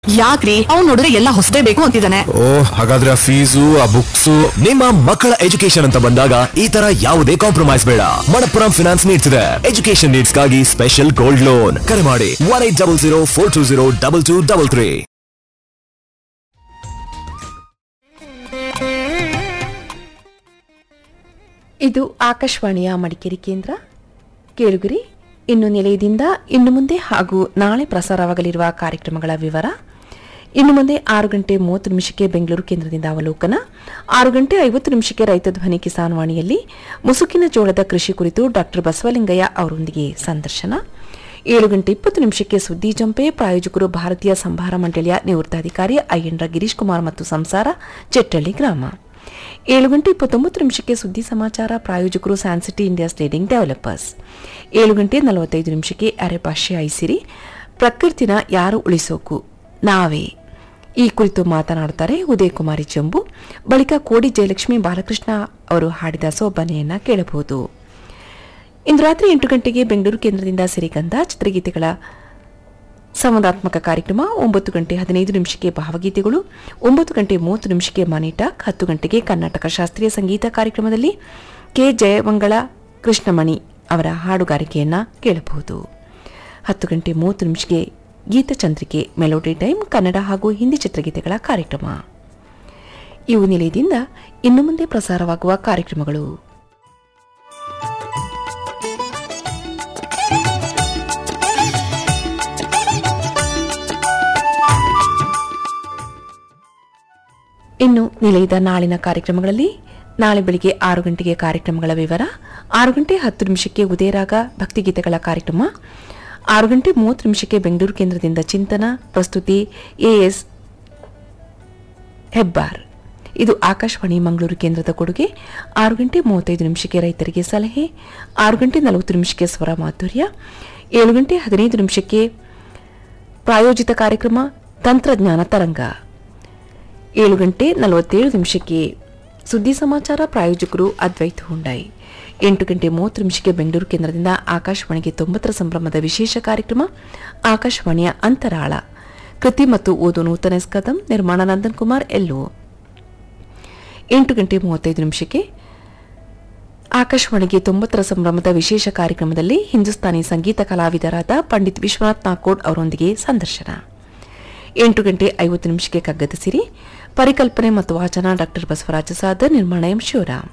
ಯಾಕ್ರಿ ಅವ್ನು ನೋಡಿದ್ರೆ ಎಲ್ಲ ಹೊಸದೇ ಬೇಕು ಅಂತಿದ್ದಾನೆ. ಹಾಗಾದ್ರೆ ಆ ಫೀಸು ಆ ಬುಕ್ಸು. ನಿಮ್ಮ ಮಕ್ಕಳ ಎಜುಕೇಶನ್ ಅಂತ ಬಂದಾಗ ಈ ತರ ಯಾವುದೇ ಕಾಂಪ್ರಮೈಸ್ ಬೇಡ. ಮಣಪ್ಪುರಂ ಫಿನಾನ್ಸ್ ನೀಡ್ತಿದೆ ಎಜುಕೇಶನ್ ನೀಡ್ಸ್ ಗಾಗಿ ಸ್ಪೆಷಲ್ ಗೋಲ್ಡ್ ಲೋನ್. ಕರೆ ಮಾಡಿ 1800420233. ಇದು ಆಕಾಶವಾಣಿಯ ಮಡಿಕೇರಿ ಕೇಂದ್ರ. ಕೇಳುಗರಿ, ಇನ್ನು ನಿಲಯದಿಂದ ಇನ್ನು ಮುಂದೆ ಹಾಗೂ ನಾಳೆ ಪ್ರಸಾರವಾಗಲಿರುವ ಕಾರ್ಯಕ್ರಮಗಳ ವಿವರ. ಇನ್ನು ಮುಂದೆ 6:30 ಬೆಂಗಳೂರು ಕೇಂದ್ರದಿಂದ ಅವಲೋಕನ, 6:50 ರೈತ ಧ್ವನಿ ಕಿಸಾನ್ ವಾಣಿಯಲ್ಲಿ ಮುಸುಕಿನ ಜೋಳದ ಕೃಷಿ ಕುರಿತು ಡಾ ಬಸವಲಿಂಗಯ್ಯ ಅವರೊಂದಿಗೆ ಸಂದರ್ಶನ. 7:20 ಸುದ್ದಿ ಜಂಪೆ. ಪ್ರಾಯೋಜಕರು ಭಾರತೀಯ ಸಂಭಾರ ಮಂಡಳಿಯ ನಿವೃತ್ತಾಧಿಕಾರಿ ಅಯ್ಯಂಡ್ರ ಗಿರೀಶ್ ಕುಮಾರ್ ಮತ್ತು ಸಂಸಾರ, ಚೆಟ್ಟಳ್ಳಿ ಗ್ರಾಮ. 7:29 ಸುದ್ದಿ ಸಮಾಚಾರ. ಪ್ರಾಯೋಜಕರು ಸ್ಯಾನ್ಸಿಟಿ ಇಂಡಿಯಾ ಟ್ರೇಡಿಂಗ್ ಡೆವಲಪರ್ಸ್. 7:45 ಅರೆಭಾಷೆ ಐಸಿರಿ. ಪ್ರಕೃತಿನ ಯಾರು ಉಳಿಸೋಕು, ನಾವೇ. ಈ ಕುರಿತು ಮಾತನಾಡುತ್ತಾರೆ ಉದಯ್ ಕುಮಾರಿ ಜಂಬು. ಬಳಿಕ ಕೋಡಿ ಜಯಲಕ್ಷ್ಮಿ ಬಾಲಕೃಷ್ಣ ಅವರು ಹಾಡಿದ ಸೋಬನೆಯನ್ನ ಕೇಳಬಹುದು. ಇಂದು ರಾತ್ರಿ 8 ಗಂಟೆಗೆ ಬೆಂಗಳೂರು ಕೇಂದ್ರದಿಂದ ಸಿರಿಗಂಧ ಚಿತ್ರಗೀತೆಗಳ ಸಂವಾದಾತ್ಮಕ ಕಾರ್ಯಕ್ರಮ. 9:15 ಭಾವಗೀತೆಗಳು. 9:30 ಮನಿ ಟಾಕ್. 10 ಗಂಟೆಗೆ ಕರ್ನಾಟಕ ಶಾಸ್ತ್ರೀಯ ಸಂಗೀತ ಕಾರ್ಯಕ್ರಮದಲ್ಲಿ ಕೆ ಜಯಮಂಗಳ ಕೃಷ್ಣಮಣಿ ಅವರ ಹಾಡುಗಾರಿಕೆಯನ್ನ ಕೇಳಬಹುದು. 10:30 ಗೀತಚಂದ್ರಿಕೆ ಮೆಲೋಡಿ ಟೈಮ್, ಕನ್ನಡ ಹಾಗೂ ಹಿಂದಿ ಚಿತ್ರಗೀತೆಗಳ ಕಾರ್ಯಕ್ರಮ. ಇವು ನಿಲಯದಿಂದ ಇನ್ನು ಮುಂದೆ ಪ್ರಸಾರವಾಗುವ ಕಾರ್ಯಕ್ರಮಗಳು. ಇನ್ನು ನಿಲಯದ ನಾಳಿನ ಕಾರ್ಯಕ್ರಮಗಳಲ್ಲಿ ನಾಳೆ ಬೆಳಿಗ್ಗೆ 6 ಗಂಟೆಗೆ ಕಾರ್ಯಕ್ರಮಗಳ ವಿವರ. 6:10 ಉದಯರಾಗ ಭಕ್ತಿಗೀತೆಗಳ ಕಾರ್ಯಕ್ರಮ. 6:30 ಬೆಂಗಳೂರು ಕೇಂದ್ರದಿಂದ ಚಿಂತನ. ಪ್ರಸ್ತುತಿ ಎಎಸ್ ಹೆಬ್ಬಾರ್. ಇದು ಆಕಾಶವಾಣಿ ಮಂಗಳೂರು ಕೇಂದ್ರದ ಕೊಡುಗೆ. 6:35 ರೈತರಿಗೆ ಸಲಹೆ. 6:40 ಸ್ವರ ಮಾಧುರ್ಯ. 7:15 ಪ್ರಾಯೋಜಿತ ಕಾರ್ಯಕ್ರಮ ತಂತ್ರಜ್ಞಾನ ತರಂಗ. 7:47 ಸುದ್ದಿ ಸಮಾಚಾರ. ಪ್ರಾಯೋಜಕರು ಅದ್ವೈತ್ ಹುಂಡೈ. 8:30 ಬೆಂಗಳೂರು ಕೇಂದ್ರದಿಂದ ಆಕಾಶವಾಣಿಗೆ 90ರ ಸಂಭ್ರಮದ ವಿಶೇಷ ಕಾರ್ಯಕ್ರಮ ಆಕಾಶವಾಣಿಯ ಅಂತರಾಳ. ಕೃತಿ ಮತ್ತು ಓದು ನೂತನ ಕದಂ. ನಿರ್ಮಾಣ ನಂದನ್ ಕುಮಾರ್ ಎಲ್ಲೋ. 8:35 ಆಕಾಶವಾಣಿಗೆ 90ರ ಸಂಭ್ರಮದ ವಿಶೇಷ ಕಾರ್ಯಕ್ರಮದಲ್ಲಿ ಹಿಂದೂಸ್ತಾನಿ ಸಂಗೀತ ಕಲಾವಿದರಾದ ಪಂಡಿತ್ ವಿಶ್ವನಾಥ್ ನಾಕೋಡ್ ಅವರೊಂದಿಗೆ ಸಂದರ್ಶನ. 8:50 ಕಗ್ಗದ ಸಿರಿ. ಪರಿಕಲ್ಪನೆ ಮತ್ತು ವಾಚನ ಡಾ ಬಸವರಾಜ ಸಾದರ್. ನಿರ್ಮಾಣ ಎಂ ಶಿವರಾಮ್.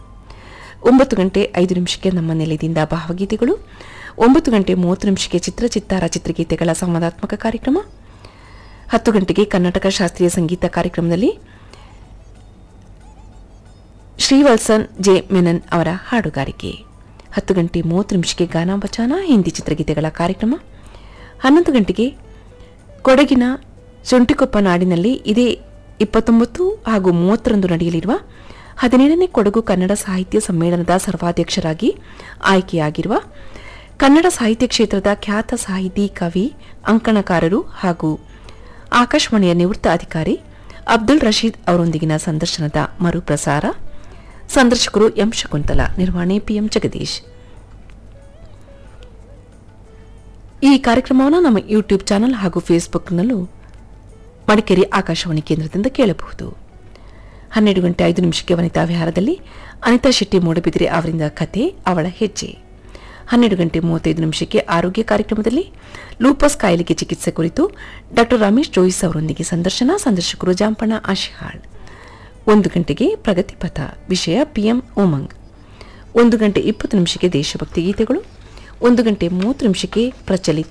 9:05 ನಮ್ಮ ನೆಲೆಯಿಂದ ಭಾವಗೀತೆಗಳು. 9:30 ಚಿತ್ರಚಿತ್ತಾರ ಚಿತ್ರಗೀತೆಗಳ ಸಂವಾದಾತ್ಮಕ ಕಾರ್ಯಕ್ರಮ. 10 ಗಂಟೆಗೆ ಕರ್ನಾಟಕ ಶಾಸ್ತ್ರೀಯ ಸಂಗೀತ ಕಾರ್ಯಕ್ರಮದಲ್ಲಿ ಶ್ರೀವತ್ಸನ್ ಜೆ ಮೆನನ್ ಅವರ ಹಾಡುಗಾರಿಕೆ. 10:30 ಗಾನಾವಚನ ಹಿಂದಿ ಚಿತ್ರಗೀತೆಗಳ ಕಾರ್ಯಕ್ರಮ. 11 ಗಂಟೆಗೆ ಕೊಡಗಿನ ಶುಂಠಿಕೊಪ್ಪ ನಾಡಿನಲ್ಲಿ ಇದೇ 29 ಹಾಗೂ 30ರಂದು ನಡೆಯಲಿರುವ 17ನೇ ಕೊಡಗು ಕನ್ನಡ ಸಾಹಿತ್ಯ ಸಮ್ಮೇಳನದ ಸರ್ವಾಧ್ಯಕ್ಷರಾಗಿ ಆಯ್ಕೆಯಾಗಿರುವ ಕನ್ನಡ ಸಾಹಿತ್ಯ ಕ್ಷೇತ್ರದ ಖ್ಯಾತ ಸಾಹಿತಿ, ಕವಿ, ಅಂಕಣಕಾರರು ಹಾಗೂ ಆಕಾಶವಾಣಿಯ ನಿವೃತ್ತ ಅಧಿಕಾರಿ ಅಬ್ದುಲ್ ರಶೀದ್ ಅವರೊಂದಿಗಿನ ಸಂದರ್ಶನದ ಮರುಪ್ರಸಾರ. ಸಂದರ್ಶಕರು ಎಂ ಶಕುಂತಲಾ. ನಿರ್ವಹಣೆ ಪಿಎಂ ಜಗದೀಶ್. ಈ ಕಾರ್ಯಕ್ರಮವನ್ನು ನಮ್ಮ ಯೂಟ್ಯೂಬ್ ಚಾನೆಲ್ ಹಾಗೂ ಫೇಸ್ಬುಕ್ನಲ್ಲೂ ಮಡಿಕೇರಿ ಆಕಾಶವಾಣಿ ಕೇಂದ್ರದಿಂದ ಕೇಳಬಹುದು. 12:05 ವನಿತಾ ವಿಹಾರದಲ್ಲಿ ಅನಿತಾ ಶೆಟ್ಟಿ ಮೂಡಬಿದಿರೆ ಅವರಿಂದ ಕಥೆ ಅವಳ ಹೆಜ್ಜೆ. 12:35 ಆರೋಗ್ಯ ಕಾರ್ಯಕ್ರಮದಲ್ಲಿ ಲೂಪಸ್ ಕಾಯಿಲೆಗೆ ಚಿಕಿತ್ಸೆ ಕುರಿತು ಡಾ ರಮೇಶ್ ಜೋಯಿಸ್ ಅವರೊಂದಿಗೆ ಸಂದರ್ಶನ. ಸಂದರ್ಶಕರು ಜಾಂಪಣ್ಣ ಆಶಿಹಾಳ್. 1 ಗಂಟೆಗೆ ಪ್ರಗತಿಪಥ. ವಿಷಯ ಪಿಎಂ ಉಮಂಗ್. 1:20 ದೇಶಭಕ್ತಿ ಗೀತೆಗಳು. 1:30 ಪ್ರಚಲಿತ.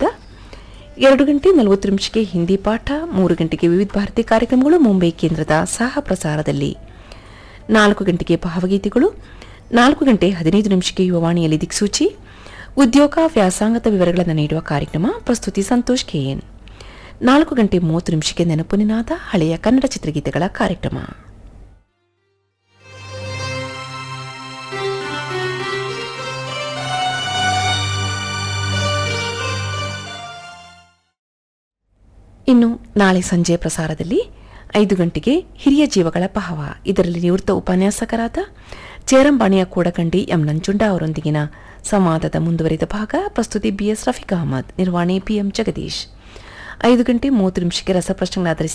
2:40 ಹಿಂದಿ ಪಾಠ. 3 ಗಂಟೆಗೆ ವಿವಿಧ ಭಾರತಿ ಕಾರ್ಯಕ್ರಮಗಳು ಮುಂಬೈ ಕೇಂದ್ರದ ಸಹ ಪ್ರಸಾರದಲ್ಲಿ. 4 ಗಂಟೆಗೆ ಭಾವಗೀತೆಗಳು. 4:15 ಯುವವಾಣಿಯಲ್ಲಿ ದಿಕ್ಸೂಚಿ. ಉದ್ಯೋಗ ವ್ಯಾಸಂಗದ ವಿವರಗಳನ್ನು ನೀಡುವ ಕಾರ್ಯಕ್ರಮ. ಪ್ರಸ್ತುತಿ ಸಂತೋಷ್ ಕೆಎನ್. 4:30 ನೆನಪು ನಿನಾದ ಹಳೆಯ ಕನ್ನಡ ಚಿತ್ರಗೀತೆಗಳ ಕಾರ್ಯಕ್ರಮ. ಇನ್ನು ನಾಳೆ ಸಂಜೆ ಪ್ರಸಾರದಲ್ಲಿ 5 ಗಂಟೆಗೆ ಹಿರಿಯ ಜೀವಗಳ ಪಹವ. ಇದರಲ್ಲಿ ನಿವೃತ್ತ ಉಪನ್ಯಾಸಕರಾದ ಚೇರಂಬಾಣಿಯ ಕೋಡಕಂಡಿ ಎಂ ನಂಜುಂಡ ಅವರೊಂದಿಗಿನ ಸಂವಾದದ ಮುಂದುವರಿದ ಭಾಗ. ಪ್ರಸ್ತುತಿ ಬಿಎಸ್ ರಫೀಕ್ ಅಹಮದ್. ನಿರ್ವಹಣೆ ಪಿಎಂ ಜಗದೀಶ್. 5 ಗಂಟೆ 30 ನಿಮಿಷಕ್ಕೆ ರಸಪ್ರಶ್ನೆಗಳಾಧರಿಸಿದ